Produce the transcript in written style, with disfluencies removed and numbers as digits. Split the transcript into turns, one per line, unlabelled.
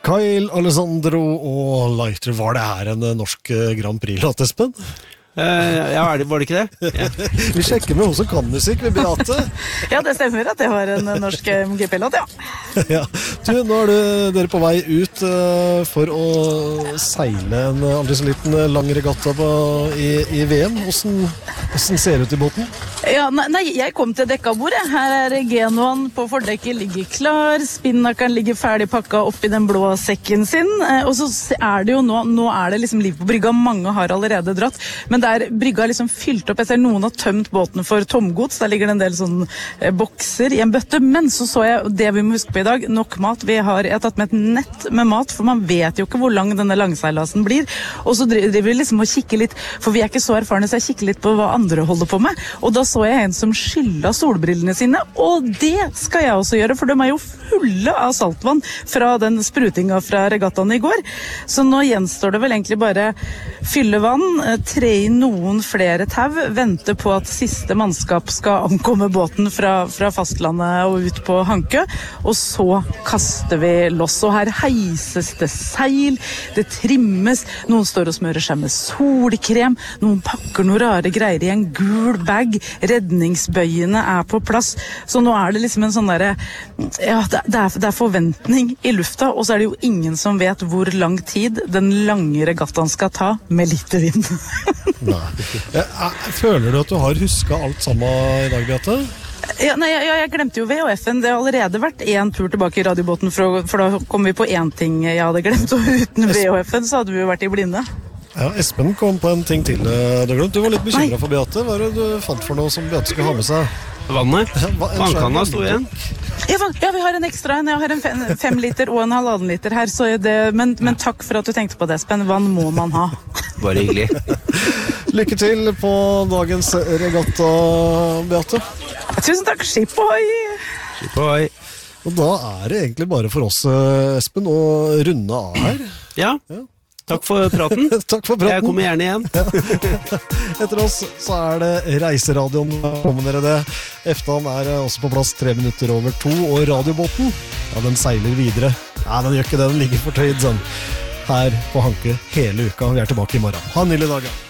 Kyle Alessandro og Lighter, var det her en norsk Grand Prix-låt, Espen?
Ja, var det ikke det? Ja.
Vi sjekker med hos kan musikk ved Beate.
Ja, det stemmer at det var en norsk GP-låt, ja.
Ja. Du, nå dere på vei ut for å seile en aldri så liten lang regatta i VM. Hvordan ser det ut i båten?
Ja, nei, jeg kom til dekkabordet. Her Genoaen på fordekket ligger klar, spinnakeren ligger ferdig pakket opp i den blå sekken sin, og så det jo nå det liksom liv på brygga, mange har allerede dratt, men der brygga liksom fylt opp, jeg ser noen har tømt båten for tomgods, der ligger det en del sånne bokser i en bøtte, men så jeg, det vi må huske på i dag, nok mat, jeg har tatt med et nett med mat, for man vet jo ikke hvor lang denne langseilasen blir, og så driver vi liksom og kikker litt, for vi ikke så erfarne, så jeg kikker litt på hva andre holder på med, og da så jeg en som skylda solbrillene sine, og det skal jeg også gjøre, for de jo fulle av saltvann fra den sprutinga fra regattaen i går, så nå gjenstår det vel egentlig bare fylle vann, tre i noen flere tau, vente på at siste mannskap skal ankomme båten fra fastlandet og ut på Hankø, og så kaster vi loss, og her heises det seil, det trimmes, noen står og smører seg med solkrem, noen pakker noen rare greier i en gul bag, redningsbøyene på plass, så nå det liksom en sånn der, ja, det forventning i lufta, og så det jo ingen som vet hvor lang tid den lange regattaen skal ta med litt vind.
Nei. Føler du at du har husket alt sammen i dag, Beate?
Ja, nei, jeg glemte jo VHF-en. Det har allerede vært en tur tilbake i radiobåten, for da kom vi på en ting jeg hadde glemt, og uten VHF-en så hadde vi jo vært i blinde.
Ja, Espen kom på en ting til. Du var litt bekymret for Beate. Hva det du fant for noe som Beate skulle ha med seg?
Vannet. Vannkanna stod igjen.
Ja, vi har en ekstra. Jeg har en 5 liter og en 1,5 liter her, så men takk for at du tenkte på det, Espen. Vann må man ha.
Bare hyggelig.
Lykke til på dagens regatta, Beate.
Tusen takk, skip ohoi!
Skip ohoi.
Og da det egentlig bare for oss, Espen, å runde av her.
Ja. Takk for praten.
Takk for praten.
Jeg kommer gjerne igjen.
Ja. Etter oss så det Reiseradioen. Kommer dere det. Eftan også på plass 3 minutter over 2. Og radiobåten, ja, den seiler videre. Ja, den gjør ikke det. Den ligger fortøyd sånn her på Hanke hele uka. Vi tilbake i morgen. Ha en nydelig dag. Ja.